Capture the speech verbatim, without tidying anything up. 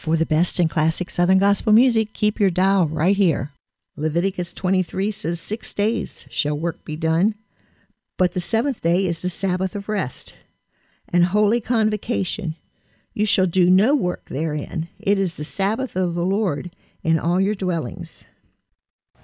For the best in classic Southern gospel music, keep your dial right here. Leviticus twenty-three says, Six days shall work be done, but the seventh day is the Sabbath of rest, and holy convocation. You shall do no work therein. It is the Sabbath of the Lord in all your dwellings.